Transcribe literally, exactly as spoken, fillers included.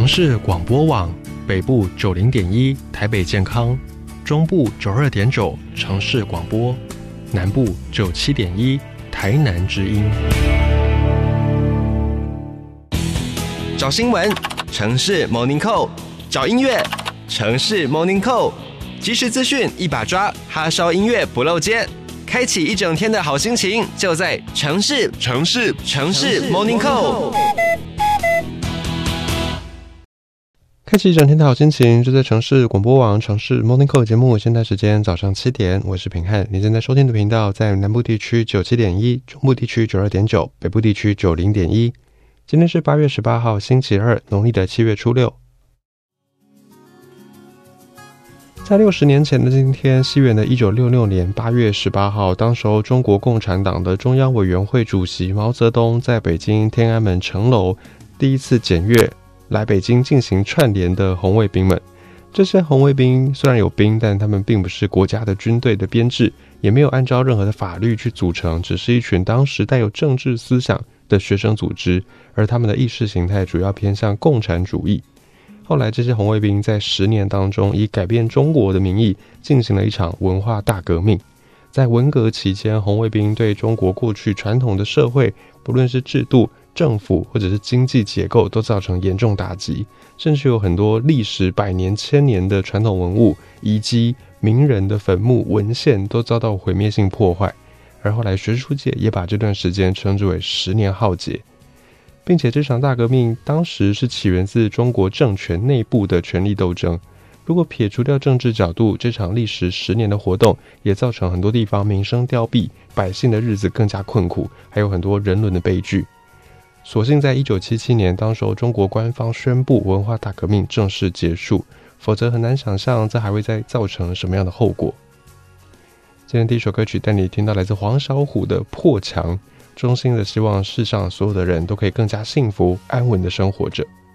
城市广播网北部九零点一台北健康，中部九二点九城市广播，南部九七点一台南之音。 找新闻，城市 Morning Call； 找音乐，城市 Morning Call。即时资讯一把抓，哈烧音乐不漏接，开启一整天的好心情，就在城市城市城市 Morning Call。 开启一整天的好心情，就在城市广播网城市 Morning Call 节目。现在时间早上七点，我是平汉。你正在收听的频道在南部地区九七点一，中部地区九二点九，北部地区九零点一。今天是八月十八号，星期二，农历的七月初六。在六十年前的今天，西元的一九六六年八月十八号，当时候中国共产党的中央委员会主席毛泽东在北京天安门城楼第一次检阅来北京进行串联的红卫兵们。这些红卫兵虽然有兵，但他们并不是国家的军队的编制，也没有按照任何的法律去组成，只是一群当时带有政治思想的学生组织，而他们的意识形态主要偏向共产主义。后来这些红卫兵在十年当中，以改变中国的名义进行了一场文化大革命。在文革期间，红卫兵对中国过去传统的社会，不论是制度、政府或者是经济结构，都造成严重打击，甚至有很多历史百年千年的传统文物以及名人的坟墓文献都遭到毁灭性破坏。而后来学术界也把这段时间称之为十年浩劫，并且这场大革命当时是起源自中国政权内部的权力斗争。如果撇除掉政治角度，这场历时十年的活动也造成很多地方民生凋敝，百姓的日子更加困苦，还有很多人伦的悲剧。所幸在一九七七年，当时候中国官方宣布文化大革命正式结束，否则很难想象这还会再造成什么样的后果。今天第一首歌曲带你听到来自黄小琥的《破墙》，衷心的希望世上所有的人都可以更加幸福安稳的生活着。